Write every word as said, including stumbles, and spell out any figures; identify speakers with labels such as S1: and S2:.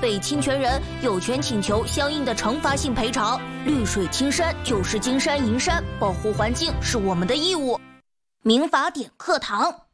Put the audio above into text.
S1: 被侵权人有权请求相应的惩罚性赔偿。绿水青山就是金山银山，保护环境是我们的义务。民法典课堂。